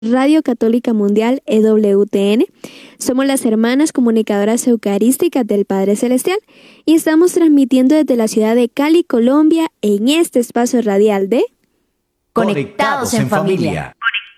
Radio Católica Mundial EWTN. Somos las hermanas comunicadoras eucarísticas del Padre Celestial y estamos transmitiendo desde la ciudad de Cali, Colombia, en este espacio radial de Conectados en Familia.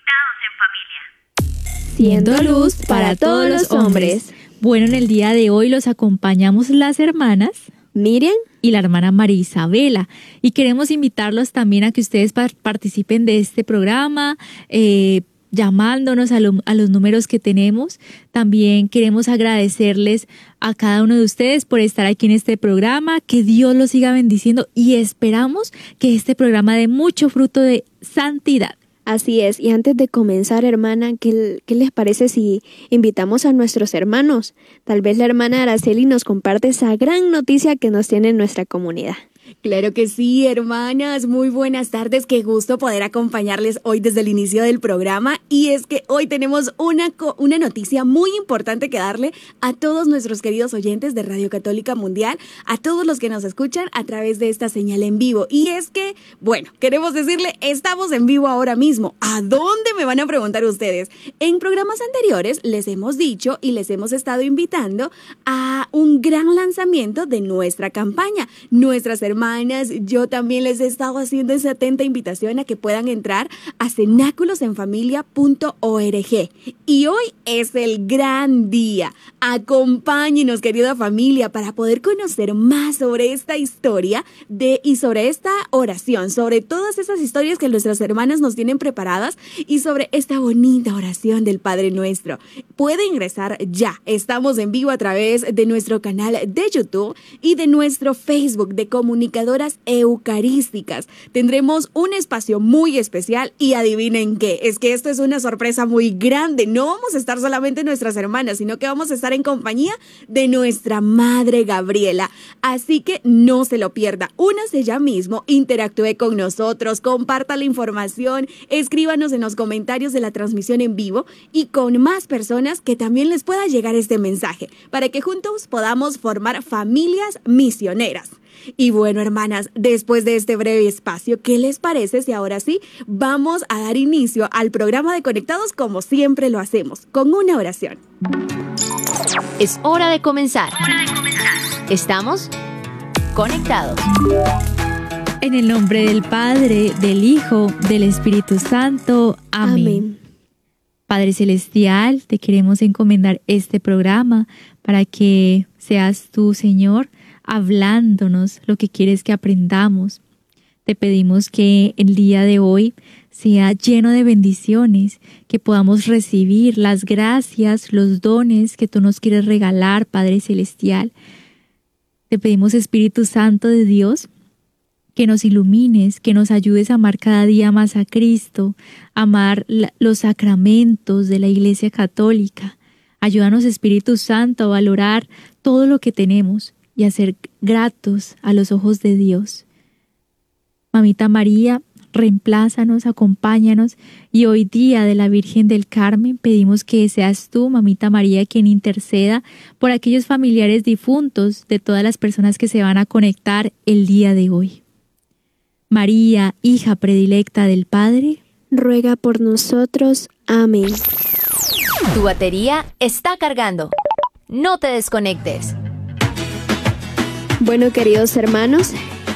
Siendo luz para todos los hombres. Bueno, en el día de hoy los acompañamos las hermanas Miriam y la hermana María Isabela. Y queremos invitarlos también a que ustedes participen de este programa, llamándonos a los números que tenemos. También queremos agradecerles a cada uno de ustedes por estar aquí en este programa. Que Dios los siga bendiciendo y esperamos que este programa dé mucho fruto de santidad. Así es, y antes de comenzar, hermana, ¿qué les parece si invitamos a nuestros hermanos? Tal vez la hermana Araceli nos comparte esa gran noticia que nos tiene en nuestra comunidad. Claro que sí, hermanas, muy buenas tardes, qué gusto poder acompañarles hoy desde el inicio del programa, y es que hoy tenemos una noticia muy importante que darle a todos nuestros queridos oyentes de Radio Católica Mundial, a todos los que nos escuchan a través de esta señal en vivo, y es que, bueno, queremos decirle, estamos en vivo ahora mismo. ¿A dónde me van a preguntar ustedes? En programas anteriores les hemos dicho y les hemos estado invitando a un gran lanzamiento de nuestra campaña. Nuestras hermanas, yo también les he estado haciendo esa atenta invitación a que puedan entrar a cenáculosenfamilia.org. Y hoy es el gran día. Acompáñenos, querida familia, para poder conocer más sobre esta historia y sobre esta oración, sobre todas esas historias que nuestras hermanas nos tienen preparadas y sobre esta bonita oración del Padre Nuestro. Puede ingresar ya. Estamos en vivo a través de nuestro canal de YouTube y de nuestro Facebook de Comunicadoras Eucarísticas. Tendremos un espacio muy especial y adivinen qué, es que esto es una sorpresa muy grande. No vamos a estar solamente nuestras hermanas, sino que vamos a estar en compañía de nuestra Madre Gabriela. Así que no se lo pierda. Únase ya mismo, interactúe con nosotros, comparta la información, escríbanos en los comentarios de la transmisión en vivo y con más personas que también les pueda llegar este mensaje, para que juntos podamos formar familias misioneras. Y bueno, hermanas, después de este breve espacio, ¿qué les parece si ahora sí vamos a dar inicio al programa de Conectados como siempre lo hacemos, con una oración? Es hora de comenzar. Estamos conectados. En el nombre del Padre, del Hijo, del Espíritu Santo. Amén. Padre Celestial, te queremos encomendar este programa para que seas tú, Señor, hablándonos lo que quieres que aprendamos. Te pedimos que el día de hoy sea lleno de bendiciones, que podamos recibir las gracias, los dones que tú nos quieres regalar, Padre Celestial. Te pedimos, Espíritu Santo de Dios, que nos ilumines, que nos ayudes a amar cada día más a Cristo, amar los sacramentos de la Iglesia Católica. Ayúdanos, Espíritu Santo, a valorar todo lo que tenemos y a ser gratos a los ojos de Dios. Mamita María, reemplázanos, acompáñanos, y hoy día de la Virgen del Carmen pedimos que seas tú, Mamita María, quien interceda por aquellos familiares difuntos de todas las personas que se van a conectar el día de hoy. María, hija predilecta del Padre, ruega por nosotros. Amén. Tu batería está cargando. No te desconectes. Bueno, queridos hermanos,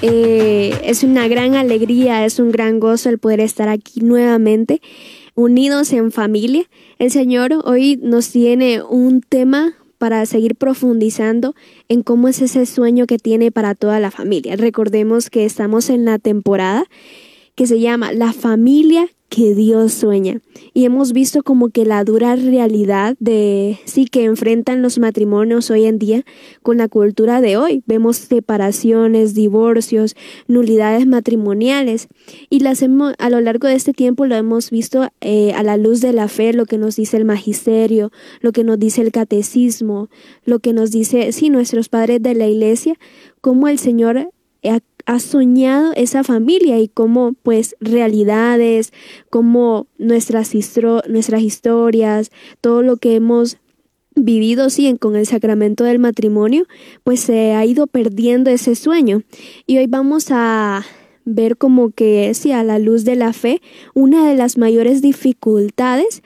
es una gran alegría, es un gran gozo el poder estar aquí nuevamente, unidos en familia. El Señor hoy nos tiene un tema para seguir profundizando en cómo es ese sueño que tiene para toda la familia. Recordemos que estamos en la temporada que se llama La familia que Dios sueña. Y hemos visto como que la dura realidad que enfrentan los matrimonios hoy en día con la cultura de hoy. Vemos separaciones, divorcios, nulidades matrimoniales. Y a lo largo de este tiempo lo hemos visto a la luz de la fe, lo que nos dice el magisterio, lo que nos dice el catecismo, lo que nos dice, nuestros padres de la iglesia, cómo el Señor ha soñado esa familia y cómo pues realidades, como nuestras historias, todo lo que hemos vivido con el sacramento del matrimonio, pues se ha ido perdiendo ese sueño. Y hoy vamos a ver como que, sí, a la luz de la fe, una de las mayores dificultades